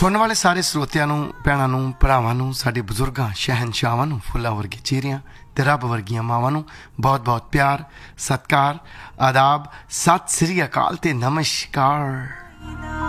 ਸੁਣਨ ਵਾਲੇ ਸਾਰੇ ਸਰੋਤਿਆਂ ਨੂੰ, ਭੈਣਾਂ ਨੂੰ, ਭਰਾਵਾਂ ਨੂੰ, ਸਾਡੇ ਬਜ਼ੁਰਗਾਂ, ਸ਼ਹਿਨਸ਼ਾਹਾਂ ਨੂੰ, ਫੁੱਲਾਂ ਵਰਗੇ ਚਿਹਰਿਆਂ ਤੇ ਰੱਬ ਵਰਗੀਆਂ ਮਾਵਾਂ ਨੂੰ ਬਹੁਤ ਬਹੁਤ ਪਿਆਰ, ਸਤਿਕਾਰ, ਆਦਾਬ, ਸਤਿ ਸ੍ਰੀ ਅਕਾਲ ਤੇ ਨਮਸਕਾਰ।